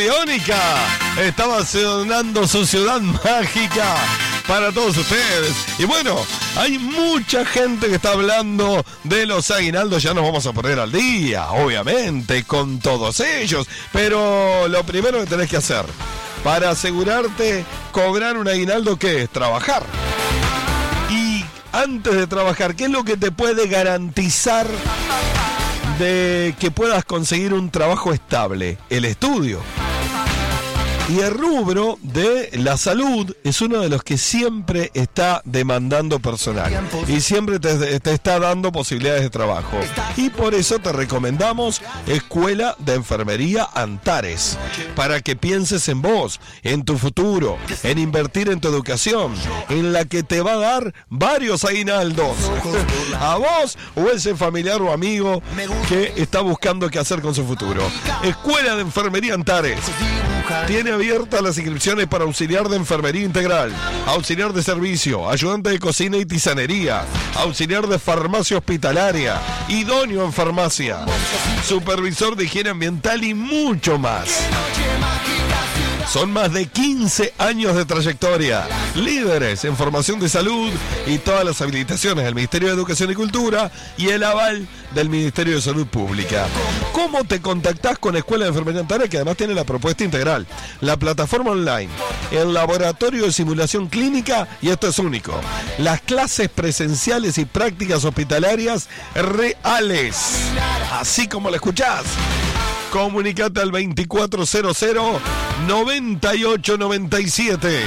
Radiónica. Estaba sonando su ciudad mágica para todos ustedes. Y bueno, hay mucha gente que está hablando de los aguinaldos. Ya nos vamos a poner al día, obviamente, con todos ellos. Pero lo primero que tenés que hacer para asegurarte cobrar un aguinaldo, ¿qué es? Trabajar. Y antes de trabajar, ¿qué es lo que te puede garantizar de que puedas conseguir un trabajo estable? El estudio. Y el rubro de la salud es uno de los que siempre está demandando personal y siempre te está dando posibilidades de trabajo. Y por eso te recomendamos Escuela de Enfermería Antares, para que pienses en vos, en tu futuro, en invertir en tu educación, en la que te va a dar varios aguinaldos. A vos o ese familiar o amigo que está buscando qué hacer con su futuro. Escuela de Enfermería Antares. Tiene abiertas las inscripciones para auxiliar de enfermería integral, auxiliar de servicio, ayudante de cocina y tisanería, auxiliar de farmacia hospitalaria, idóneo en farmacia, supervisor de higiene ambiental y mucho más. Son más de 15 años de trayectoria, líderes en formación de salud y todas las habilitaciones del Ministerio de Educación y Cultura y el aval del Ministerio de Salud Pública. ¿Cómo te contactás con Escuela de Enfermería Antares, que además tiene la propuesta integral, la plataforma online, el laboratorio de simulación clínica, y esto es único, las clases presenciales y prácticas hospitalarias reales, así como lo escuchás? Comunicate al 2400-9897.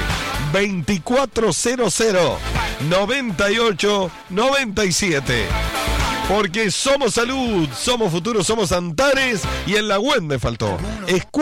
2400-9897. Porque somos salud, somos futuro, somos Antares, y en la web me faltó.